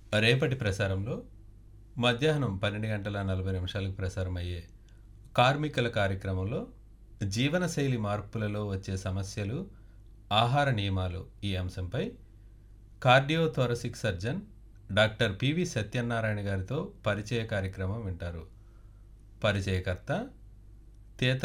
రేపటి ప్రసారంలో మధ్యాహ్నం 12:40 ప్రసారమయ్యే కార్మికుల కార్యక్రమంలో జీవనశైలి మార్పులలో వచ్చే సమస్యలు, ఆహార నియమాలు ఈ అంశంపై కార్డియోథొరసిక్ సర్జన్ డాక్టర్ పివి సత్యనారాయణ గారితో పరిచయ కార్యక్రమం వింటారు. పరిచయకర్త